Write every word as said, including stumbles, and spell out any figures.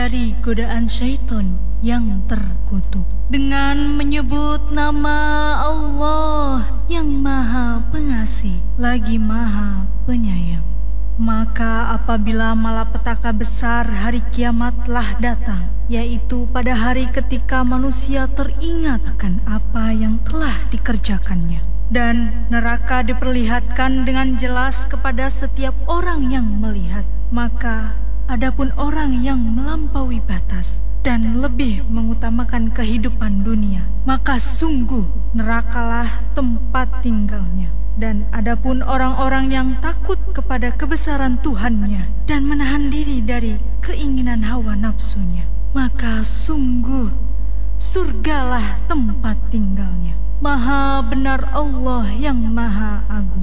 dari godaan syaitan yang terkutuk dengan menyebut nama Allah yang Maha Pengasih lagi Maha Penyayang. Maka apabila malapetaka besar hari kiamatlah datang, yaitu pada hari ketika manusia teringat akan apa yang telah dikerjakannya, dan neraka diperlihatkan dengan jelas kepada setiap orang yang melihat, maka adapun orang yang melampaui batas dan lebih mengutamakan kehidupan dunia, maka sungguh nerakalah tempat tinggalnya. Dan adapun orang-orang yang takut kepada kebesaran Tuhannya dan menahan diri dari keinginan hawa nafsunya, maka sungguh surgalah tempat tinggalnya. Maha benar Allah yang Maha Agung.